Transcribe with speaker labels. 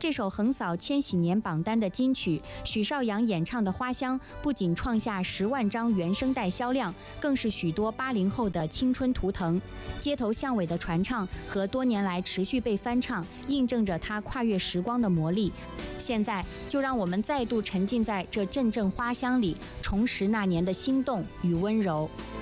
Speaker 1: 这首横扫千禧年榜单的金曲，许绍洋演唱的《花香》不仅创下10万张原声带销量，更是许多80后的青春图腾。街头巷尾的传唱和多年来持续被翻唱，印证着它跨越时光的魔力。现在就让我们再度沉浸在这阵阵花香里，重拾那年的心动与温柔。